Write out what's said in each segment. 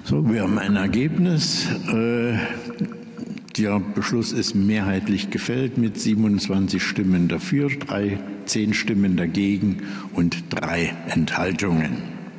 So, wir haben ein Ergebnis. Der Beschluss ist mehrheitlich gefällt mit 27 Stimmen dafür, 10 Stimmen dagegen und 3 Enthaltungen.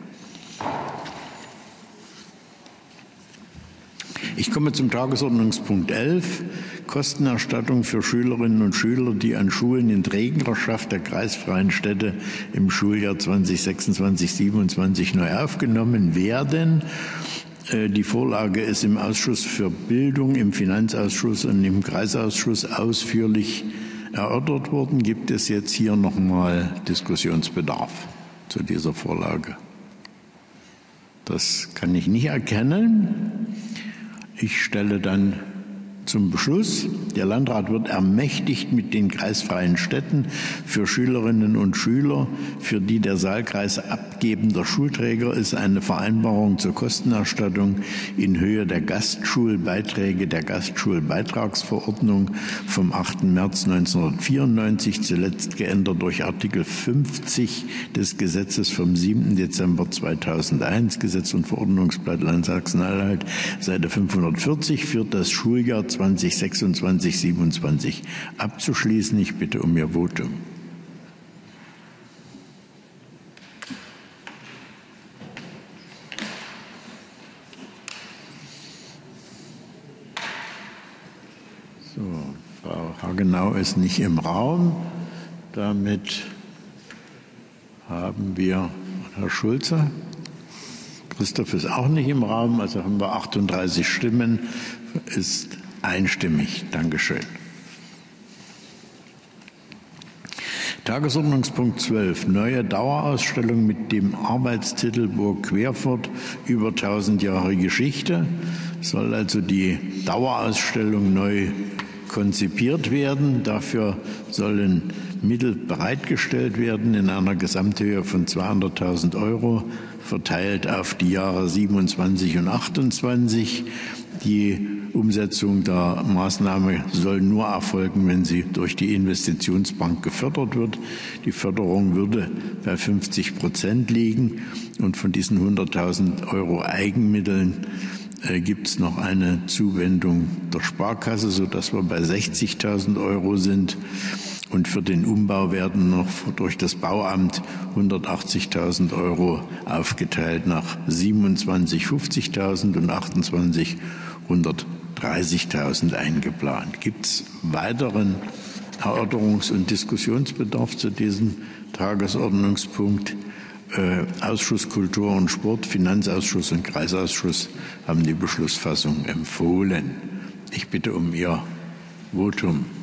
Ich komme zum Tagesordnungspunkt 11, Kostenerstattung für Schülerinnen und Schüler, die an Schulen in Trägerschaft der kreisfreien Städte im Schuljahr 2026/27 neu aufgenommen werden. Die Vorlage ist im Ausschuss für Bildung, im Finanzausschuss und im Kreisausschuss ausführlich erörtert worden. Gibt es jetzt hier noch mal Diskussionsbedarf zu dieser Vorlage? Das kann ich nicht erkennen. Ich stelle dann zum Beschluss. Der Landrat wird ermächtigt, mit den kreisfreien Städten für Schülerinnen und Schüler, für die der Saalkreis abgebender Schulträger ist, eine Vereinbarung zur Kostenerstattung in Höhe der Gastschulbeiträge der Gastschulbeitragsverordnung vom 8. März 1994, zuletzt geändert durch Artikel 50 des Gesetzes vom 7. Dezember 2001, Gesetz- und Verordnungsblatt Land Sachsen-Anhalt, Seite 540, führt das Schuljahr 2026/27 abzuschließen. Ich bitte um Ihr Votum. So, Frau Hagenau ist nicht im Raum. Damit haben wir Herr Schulze. Christoph ist auch nicht im Raum, also haben wir 38 Stimmen. Ist einstimmig. Dankeschön. Tagesordnungspunkt 12. Neue Dauerausstellung mit dem Arbeitstitel Burg Querfurt über 1000 Jahre Geschichte. Soll also die Dauerausstellung neu konzipiert werden. Dafür sollen Mittel bereitgestellt werden in einer Gesamthöhe von 200.000 €, verteilt auf die Jahre 27 und 28. Die Umsetzung der Maßnahme soll nur erfolgen, wenn sie durch die Investitionsbank gefördert wird. Die Förderung würde bei 50% liegen und von diesen 100.000 € Eigenmitteln gibt es noch eine Zuwendung der Sparkasse, sodass wir bei 60.000 € sind. Und für den Umbau werden noch durch das Bauamt 180.000 € aufgeteilt nach 27 50.000 und 28 130.000 eingeplant. Gibt es weiteren Erörterungs- und Diskussionsbedarf zu diesem Tagesordnungspunkt? Ausschuss Kultur und Sport, Finanzausschuss und Kreisausschuss haben die Beschlussfassung empfohlen. Ich bitte um Ihr Votum.